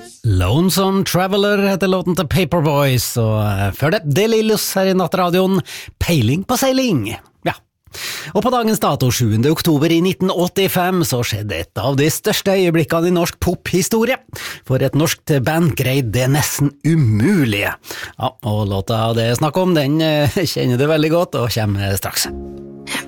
Lonesome Traveler heter låten til Paperboys, og før det, Delillos her i Nattradioen, Peiling på seiling. Ja. Og på dagens dato, 7. oktober i 1985, så skjedde et av de største øyeblikkene i norsk pophistorie. For et norsk band greide det nesten umulige. Ja, og låta det er snakk om, den kjenner du veldig godt, og kommer straks.